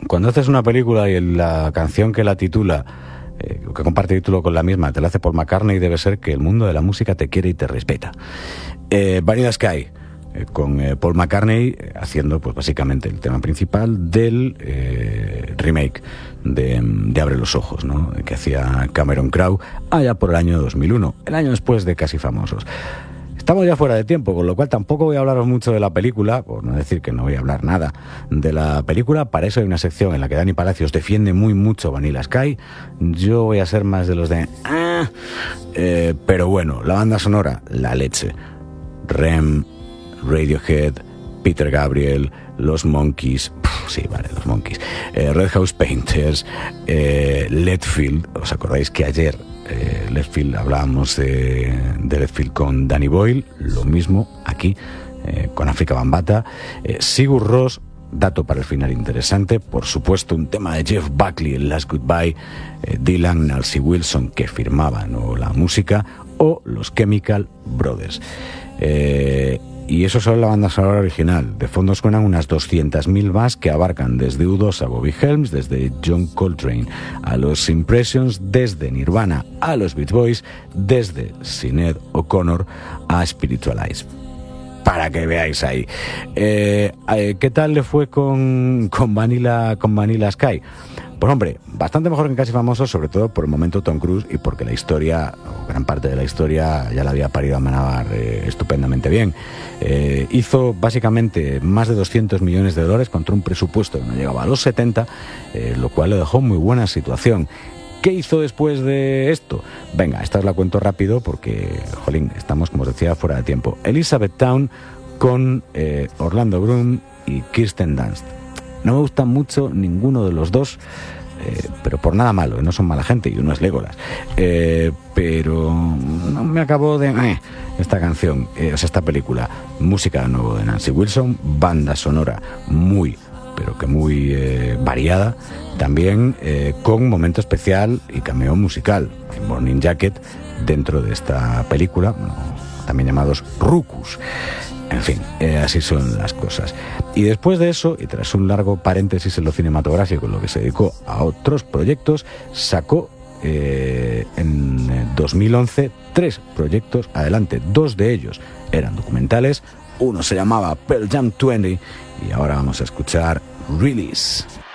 Cuando haces una película y la canción que la titula, que comparte título con la misma, te la hace Paul McCartney, debe ser que el mundo de la música te quiere y te respeta. Vanilla Sky, con Paul McCartney haciendo pues básicamente el tema principal del remake de Abre los ojos, ¿no?, que hacía Cameron Crowe allá por el año 2001, el año después de Casi Famosos. Estamos ya fuera de tiempo, con lo cual tampoco voy a hablaros mucho de la película, por no decir que no voy a hablar nada de la película. Para eso hay una sección en la que Dani Palacios defiende muy mucho Vanilla Sky. Yo voy a ser más de los de... pero bueno, la banda sonora, la leche. Rem, Radiohead, Peter Gabriel, Los Monkeys... Sí, vale, Los Monkeys. Red House Painters, Leadfield. ¿Os acordáis que ayer... Leadfield, hablábamos de Leadfield con Danny Boyle? Lo mismo aquí con África Bambaataa. Sigur Rós, dato para el final interesante, por supuesto un tema de Jeff Buckley, el Last Goodbye, Dylan, Nancy Wilson, que firmaban, ¿no?, la música, o los Chemical Brothers. Y eso solo la banda sonora original. De fondo suenan unas 200.000 más que abarcan desde U2 a Bobby Helms, desde John Coltrane a los Impressions, desde Nirvana a los Beach Boys, desde Sinéad O'Connor a Spiritualize. Para que veáis ahí. ¿Qué tal le fue con Vanilla Sky? Pues hombre, bastante mejor que en Casi Famosos, sobre todo por el momento Tom Cruise y porque la historia, o gran parte de la historia, ya la había parido a Amenábar estupendamente bien. Hizo básicamente más de $200 millones contra un presupuesto que no llegaba a los 70, lo cual le dejó en muy buena situación. ¿Qué hizo después de esto? Venga, esta os la cuento rápido porque, jolín, estamos, como os decía, fuera de tiempo. Elizabethtown con Orlando Bloom y Kirsten Dunst. No me gustan mucho ninguno de los dos, pero por nada malo, no son mala gente y uno es Legolas. Pero no me acabó de... esta canción, esta película. Música de nuevo de Nancy Wilson, banda sonora muy, pero que muy variada, también con momento especial y cameo musical. Morning Jacket dentro de esta película, bueno, también llamados Rucus. En fin, así son las cosas. Y después de eso, y tras un largo paréntesis en lo cinematográfico, en lo que se dedicó a otros proyectos, sacó en 2011 3 proyectos adelante. 2 de ellos eran documentales, uno se llamaba Pearl Jam 20 y ahora vamos a escuchar Release.